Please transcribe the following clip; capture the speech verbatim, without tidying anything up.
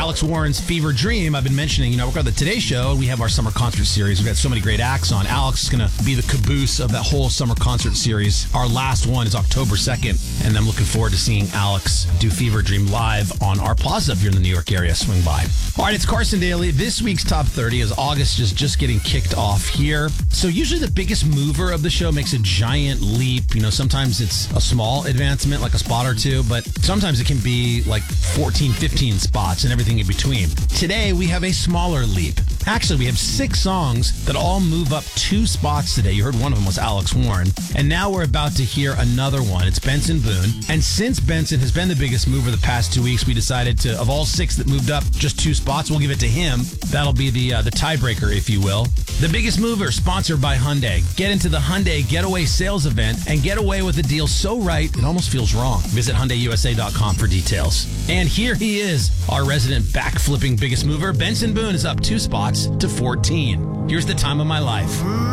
Alex Warren's Fever Dream. I've been mentioning, you know, we're on the Today Show. We have our summer concert series. We've got so many great acts on. Alex is going to be the caboose of that whole summer concert series. Our last one is October second, and I'm looking forward to seeing Alex do Fever Dream live on our plaza if you're in the New York area. Swing by. All right, it's Carson Daly. This week's Top thirty is August is just getting kicked off here. So usually the biggest mover of the show makes a giant leap. You know, sometimes it's a small advancement, like a spot or two, but sometimes it can be like fourteen, fifteen spots and everything in between. Today, we have a smaller leap. Actually, we have six songs that all move up two spots today. You heard one of them was Alex Warren. And now we're about to hear another one. It's Benson Boone. And since Benson has been the biggest mover the past two weeks, we decided to, of all six that moved up just two spots, we'll give it to him. That'll be the uh, the tiebreaker, if you will. The Biggest Mover, sponsored by Hyundai. Get into the Hyundai Getaway Sales Event and get away with a deal so right, it almost feels wrong. Visit Hyundai U S A dot com for details. And here he is, our resident backflipping Biggest Mover. Benson Boone is up two spots to fourteen. Here's The Time of My Life.